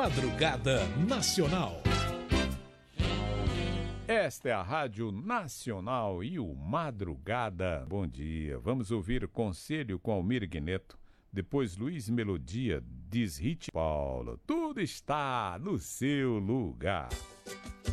Madrugada Nacional. Esta é a Rádio Nacional e o Madrugada. Bom dia. Vamos ouvir Conselho com Almir Guineto. Depois Luiz Melodia, diz Rit Paulo. Tudo está no seu lugar.